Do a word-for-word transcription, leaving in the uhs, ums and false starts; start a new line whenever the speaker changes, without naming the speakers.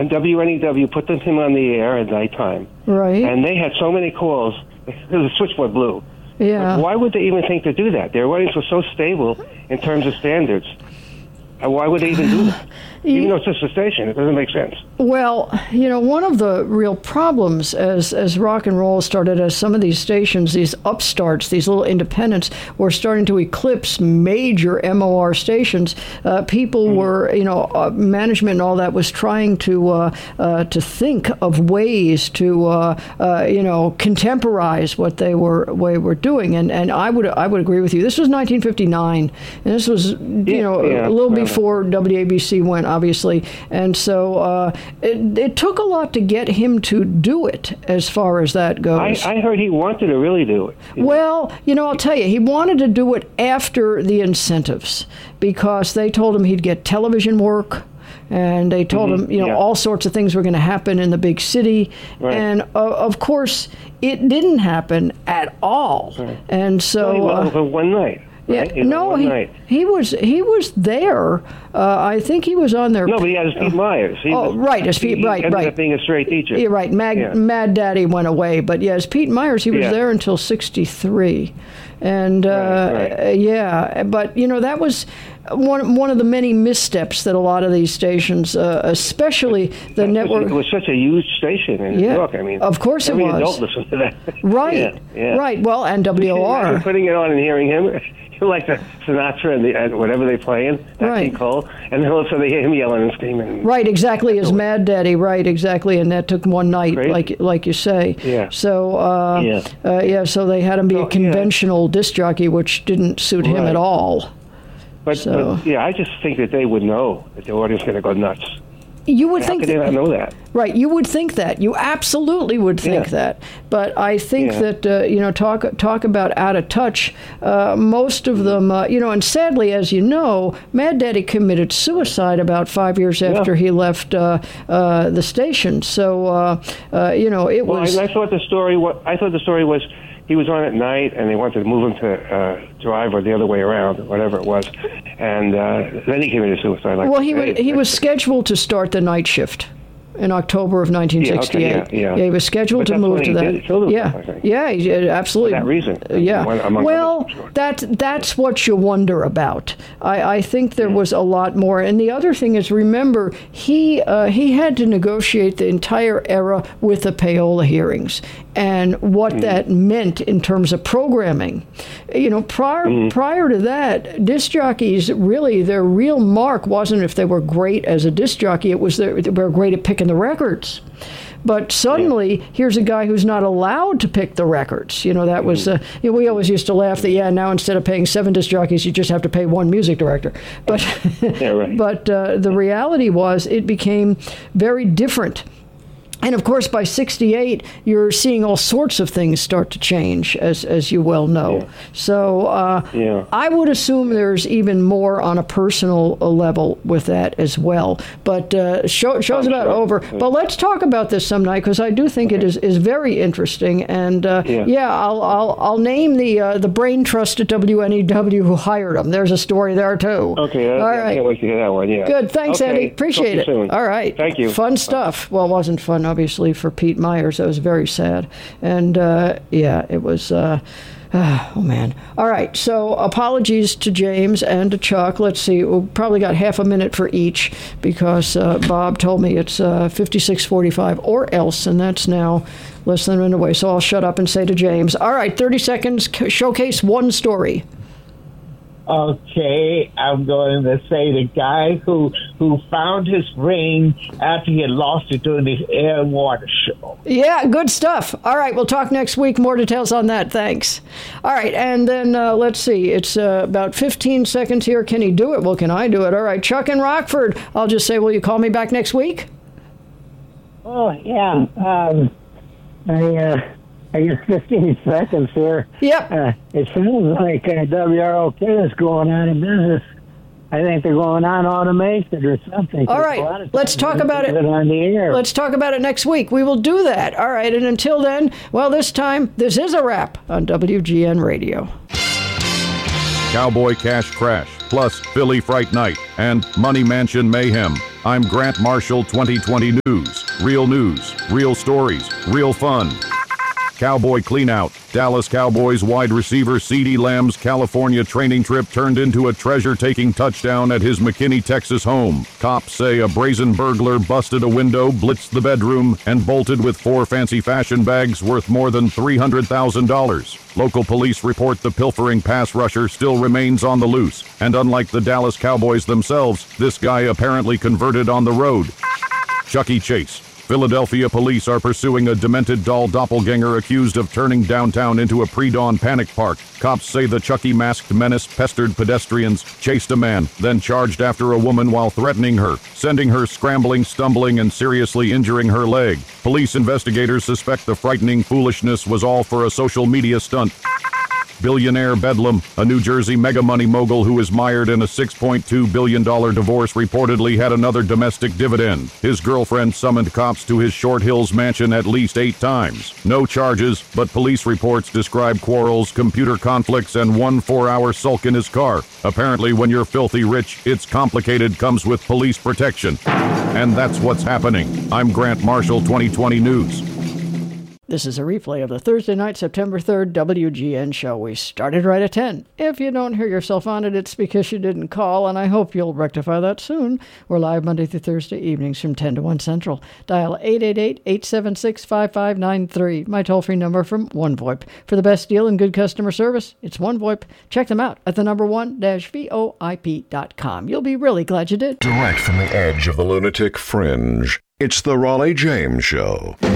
and W N E W put them him on the air at nighttime.
Right.
And they had so many calls, the switchboard blew.
Yeah.
But why would they even think to do that? Their ratings were so stable in terms of standards. And why would they even do that? Even though it's just a station, it doesn't make sense.
Well, you know, one of the real problems as as rock and roll started, as some of these stations, these upstarts, these little independents, were starting to eclipse major M O R stations. Uh, people mm-hmm. were, you know, uh, management and all that was trying to uh, uh, to think of ways to, uh, uh, you know, contemporize what they were they were doing. And and I would I would agree with you. This was nineteen fifty-nine, and this was, you
yeah,
know,
yeah,
a little
right.
before W A B C went, obviously, and so uh, it, it took a lot to get him to do it as far as that goes.
I, I heard he wanted to really do it.
Well, you know, I'll tell you, he wanted to do it after the incentives because they told him he'd get television work. And they told mm-hmm. him, you know,
yeah.
all sorts of things were going to happen in the big city. Right. And, uh, of course, it didn't happen at all. Right. And so...
Well,
uh,
for one night.
Yeah,
right?
no, he,
night.
he was he was there. Uh, I think he was on there.
No, but he had Pete Myers. He
oh,
was,
right, as Pete,
he
right,
ended
right.
up being a straight teacher.
You're right. Mag,
yeah. Mad
Daddy went away, but yes, Pete Myers. He was
yeah.
there until sixty-three, and uh,
right, right.
yeah, but you know that was one one of the many missteps that a lot of these stations, uh, especially the
that
network.
Was, it was such a huge station in
yeah.
New York. I mean,
of course it
every
was.
adult listened to that.
Right,
yeah, yeah.
right. Well, and W O R.
Putting it on and hearing him. Like the Sinatra and, the, and whatever they playing, Nat
right.
King Cole, and then all of a sudden they hear him yelling and screaming.
Right, exactly, as Mad Daddy, right, exactly, and that took one night,
Crazy.
like like you say.
Yeah.
So, uh, yeah. Uh, yeah, so they had him be
so,
a conventional yeah. disc jockey, which didn't suit
right.
him at all.
But,
so.
but, yeah, I just think that they would know that the audience is going to go nuts.
You would
How
think
could they not know that?
Right, you would think that. You absolutely would think
yeah.
that. But I think
yeah.
that, uh, you know, talk talk about out of touch, uh, most of them, uh, you know, and sadly, as you know, Mad Daddy committed suicide about five years after yeah. he left uh, uh, the station. So, uh, uh, you know, it
well,
was...
I, I thought the story was, I thought the story was he was on at night and they wanted to move him to uh, drive or the other way around, or whatever it was. And uh, then he committed suicide. Like
well, he, was, he was scheduled to start the night shift in October of nineteen sixty-eight.
Yeah, okay, yeah, yeah.
yeah, he was scheduled
but
to move to that.
Did himself,
yeah, yeah, he, absolutely.
For that reason.
Yeah.
Among
well,
others, sure.
that that's what you wonder about. I, I think there yeah. was a lot more. And the other thing is, remember, he uh, he had to negotiate the entire era with the payola hearings and what mm. that meant in terms of programming. You know, prior mm. prior to that, disc jockeys, really, their real mark wasn't if they were great as a disc jockey. It was their, they were great at picking the records. But suddenly, yeah. here's a guy who's not allowed to pick the records. You know, that was, uh, you know, we always used to laugh that, yeah, now instead of paying seven disc jockeys, you just have to pay one music director. But,
yeah, right.
but uh, the reality was it became very different. And, of course, by sixty-eight, you're seeing all sorts of things start to change, as as you well know.
Yeah.
So uh,
yeah.
I would assume there's even more on a personal level with that as well. But uh, show, show's
I'm
about
sure.
over.
Yeah.
But let's talk about this some night, because I do think
okay.
it is, is very interesting. And, uh,
yeah.
yeah, I'll I'll I'll name the uh, the brain trust at W N E W who hired him. There's a story there, too.
Okay.
All
I,
right.
I can't wait to hear that one, yeah.
Good. Thanks,
okay.
Andy. Appreciate it.
Soon.
All right.
Thank you.
Fun stuff. Well, it wasn't fun, obviously, for Pete Myers. That was very sad. And, uh, yeah, it was... Uh, oh, man. All right, so apologies to James and to Chuck. Let's see, we've probably got half a minute for each because uh, Bob told me it's uh, fifty-six forty-five or else, and that's now less than a minute away. So I'll shut up and say to James, all right, thirty seconds, showcase one story.
Okay, I'm going to say the guy who who found his ring after he had lost it during the air and water show.
Yeah, good stuff. All right, we'll talk next week. More details on that. Thanks. All right, and then uh, let's see. It's uh, about fifteen seconds here. Can he do it? Well, can I do it? All right, Chuck in Rockford. I'll just say, will you call me back next week?
Oh, yeah. Um, I... Uh... I guess fifteen seconds here.
Yep.
Uh, it sounds like uh, W R O K is going on in business. I think they're going on automated or something.
All right. Let's talk about it.
On the air.
Let's talk about it next week. We will do that. All right. And until then, well, this time, this is a wrap on W G N Radio.
Cowboy Cash Crash, plus Philly Fright Night and Money Mansion Mayhem. I'm Grant Marshall twenty twenty News. Real news, real stories, real fun. Cowboy cleanout. Dallas Cowboys wide receiver CeeDee Lamb's California training trip turned into a treasure-taking touchdown at his McKinney, Texas home. Cops say a brazen burglar busted a window, blitzed the bedroom, and bolted with four fancy fashion bags worth more than three hundred thousand dollars. Local police report the pilfering pass rusher still remains on the loose, and unlike the Dallas Cowboys themselves, this guy apparently converted on the road. Chuck E. Chase. Philadelphia police are pursuing a demented doll doppelganger accused of turning downtown into a pre-dawn panic park. Cops say the Chucky masked menace pestered pedestrians, chased a man, then charged after a woman while threatening her, sending her scrambling, stumbling, and seriously injuring her leg. Police investigators suspect the frightening foolishness was all for a social media stunt. Billionaire Bedlam, a New Jersey mega money mogul who is mired in a six point two billion dollars divorce, reportedly had another domestic dividend. His girlfriend summoned cops to his Short Hills mansion at least eight times. No charges, but police reports describe quarrels, computer conflicts, and one four-hour sulk in his car. Apparently, when you're filthy rich, it's complicated, comes with police protection. And that's what's happening. I'm Grant Marshall, twenty twenty News.
This is a replay of the Thursday night, September third W G N show. We started right at ten. If you don't hear yourself on it, it's because you didn't call, and I hope you'll rectify that soon. We're live Monday through Thursday evenings from ten to one Central. Dial eight eight eight, eight seven six, five five nine three, my toll-free number from OneVoIP. For the best deal and good customer service, it's OneVoIP. Check them out at the number one dash V O I P dot com. You'll be really glad you did.
Direct from the edge of the lunatic fringe, it's the Raleigh James Show.